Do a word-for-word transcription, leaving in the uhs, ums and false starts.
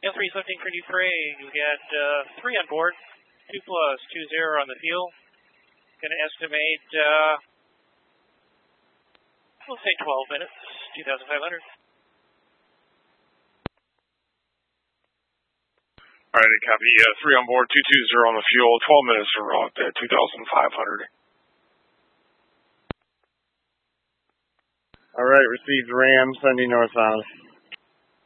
L three seventeen for you three. You got uh, three on board. Two plus two zero on the fuel. Going to estimate, uh, we'll say twelve minutes, two thousand five hundred. All right, copy. Uh, three on board, two two zero on the fuel, twelve minutes for route at two thousand five hundred. All right, received Ram, sending northbound.